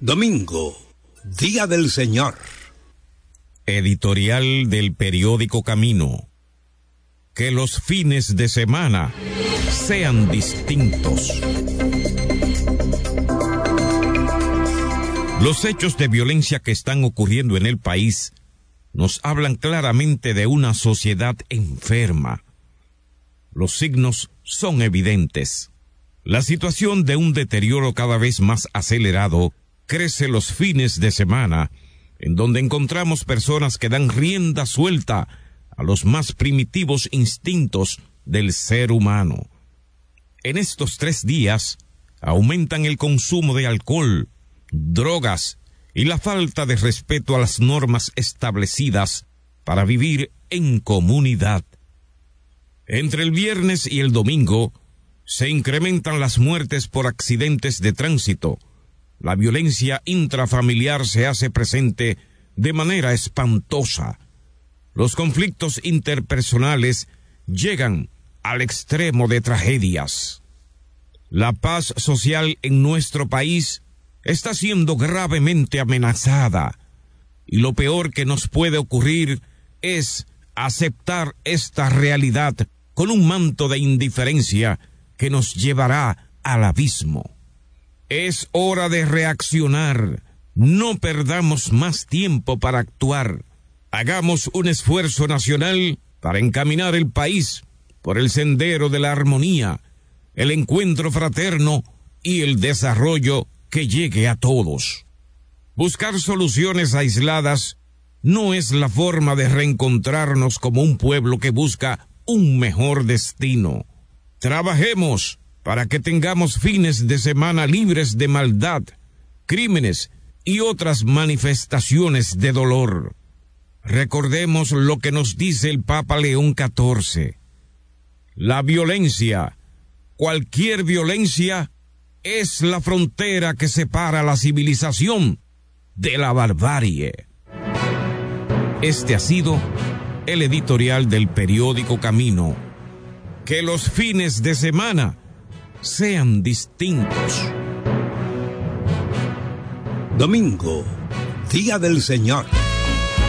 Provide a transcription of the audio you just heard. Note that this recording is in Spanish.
Domingo, Día del Señor. Editorial del periódico Camino. Que los fines de semana sean distintos. Los hechos de violencia que están ocurriendo en el país nos hablan claramente de una sociedad enferma. Los signos son evidentes. La situación de un deterioro cada vez más acelerado crece los fines de semana, en donde encontramos personas que dan rienda suelta a los más primitivos instintos del ser humano. En estos 3 días aumentan el consumo de alcohol, drogas y la falta de respeto a las normas establecidas para vivir en comunidad. Entre el viernes y el domingo se incrementan las muertes por accidentes de tránsito. La violencia intrafamiliar se hace presente de manera espantosa. Los conflictos interpersonales llegan al extremo de tragedias. La paz social en nuestro país está siendo gravemente amenazada, y lo peor que nos puede ocurrir es aceptar esta realidad con un manto de indiferencia que nos llevará al abismo. Es hora de reaccionar. No perdamos más tiempo para actuar. Hagamos un esfuerzo nacional para encaminar el país por el sendero de la armonía, el encuentro fraterno y el desarrollo que llegue a todos. Buscar soluciones aisladas no es la forma de reencontrarnos como un pueblo que busca un mejor destino. Trabajemos para que tengamos fines de semana libres de maldad, crímenes y otras manifestaciones de dolor. Recordemos lo que nos dice el Papa León XIV. La violencia, cualquier violencia, es la frontera que separa la civilización de la barbarie. Este ha sido el editorial del periódico Camino. Que los fines de semana sean distintos. Domingo, Día del Señor.